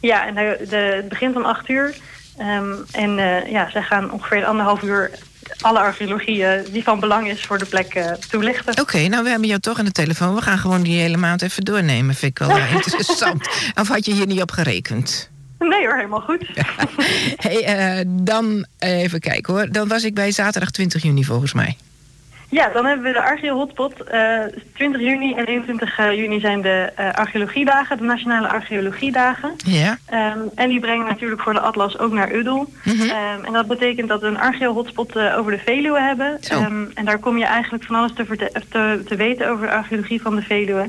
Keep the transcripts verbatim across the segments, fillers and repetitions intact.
Ja, en de, de, het begint om acht uur. Um, en uh, ja, zij gaan ongeveer anderhalf uur alle archeologie uh, die van belang is voor de plek uh, toelichten. Oké, okay, nou we hebben jou toch aan de telefoon. We gaan gewoon die hele maand even doornemen. Vind ik wel uh, interessant. Of had je hier niet op gerekend? Nee hoor, helemaal goed. Ja. Hey, uh, dan even kijken hoor. Dan was ik bij zaterdag twintig juni volgens mij. Ja, dan hebben we de Archeo Hotspot. Uh, twintig juni en eenentwintig juni zijn de uh, archeologiedagen, de Nationale Archeologiedagen. Ja. Um, en die brengen natuurlijk voor de Atlas ook naar Uddel. Mm-hmm. Um, en dat betekent dat we een Archeo Hotspot uh, over de Veluwe hebben. Um, en daar kom je eigenlijk van alles te, verte- te, te weten over de archeologie van de Veluwe.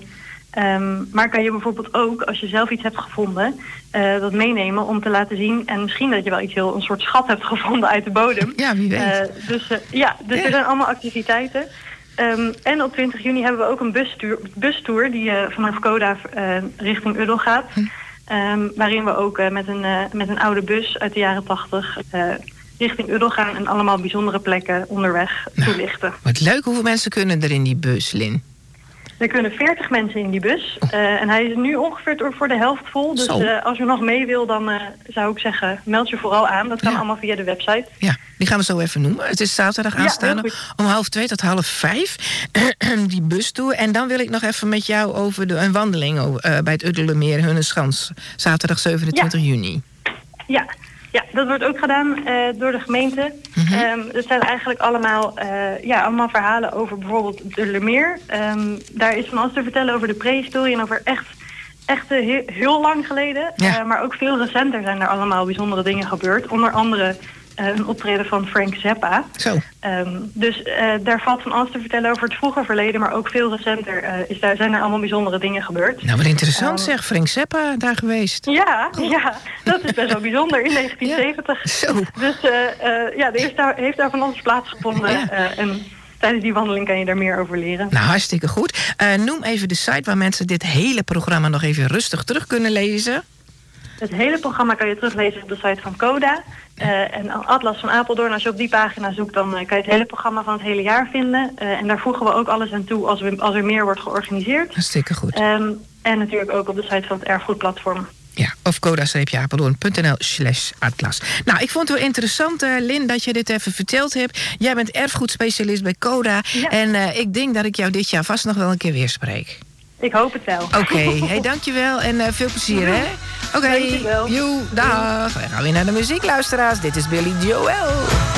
Um, maar kan je bijvoorbeeld ook, als je zelf iets hebt gevonden, uh, dat meenemen om te laten zien. En misschien dat je wel iets heel, een soort schat hebt gevonden uit de bodem. Ja, wie weet. Uh, dus uh, ja, dus ja. Er zijn allemaal activiteiten. Um, en op twintig juni hebben we ook een bustour, bustour die uh, vanaf Coda uh, richting Uddel gaat. Hm. Um, waarin we ook uh, met, een, uh, met een oude bus uit de jaren tachtig uh, richting Uddel gaan en allemaal bijzondere plekken onderweg nou, toelichten. Wat leuk, hoeveel mensen kunnen er in die bus, Lin? Er kunnen veertig mensen in die bus. Uh, en hij is nu ongeveer voor de helft vol. Dus uh, als je nog mee wil, dan uh, zou ik zeggen, meld je vooral aan. Dat kan ja. allemaal via de website. Ja, die gaan we zo even noemen. Het is zaterdag aanstaande ja, om half twee tot half vijf. Die bus toe. En dan wil ik nog even met jou over de, een wandeling uh, bij het Uddelermeer Hunneschans. Zaterdag zevenentwintig juni. Ja. Ja, dat wordt ook gedaan uh, door de gemeente. Mm-hmm. Um, het zijn eigenlijk allemaal, uh, ja, allemaal verhalen over bijvoorbeeld de Lemeer. Um, daar is van alles te vertellen over de prehistorie en over echt, echt uh, heel, heel lang geleden. Ja. Uh, maar ook veel recenter zijn er allemaal bijzondere dingen gebeurd. Onder andere uh, een optreden van Frank Zappa. Zo. Um, dus uh, daar valt van alles te vertellen over het vroege verleden. Maar ook veel recenter uh, is daar, zijn er allemaal bijzondere dingen gebeurd. Nou, wat interessant um, zeg. Frank Zappa daar geweest. Ja, oh. ja, dat is best wel bijzonder in negentien zeventig. Ja. Zo. Dus uh, uh, ja, er heeft daar, heeft daar van alles plaatsgevonden. Ja. Uh, en tijdens die wandeling kan je daar meer over leren. Nou, hartstikke goed. Uh, noem even de site waar mensen dit hele programma nog even rustig terug kunnen lezen. Het hele programma kan je teruglezen op de site van Coda. Uh, en Atlas van Apeldoorn, als je op die pagina zoekt, dan uh, kan je het hele programma van het hele jaar vinden. Uh, en daar voegen we ook alles aan toe als, we, als er meer wordt georganiseerd. Hartstikke goed. Um, en natuurlijk ook op de site van het Erfgoedplatform. Ja, of coda-apeldoorn.nl slash atlas. Nou, ik vond het wel interessant, uh, Lin, dat je dit even verteld hebt. Jij bent erfgoedspecialist bij Coda. Ja. En uh, ik denk dat ik jou dit jaar vast nog wel een keer weer spreek. Ik hoop het wel. Oké, okay. Hey, dankjewel en uh, veel plezier, hè? Oké, okay. Joe, dag. We gaan weer naar de muziek, luisteraars. Dit is Billy Joel.